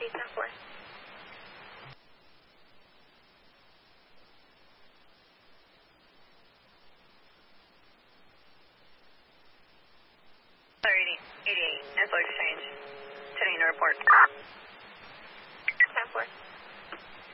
810-4. Sorry, 88, info exchange. Today to report.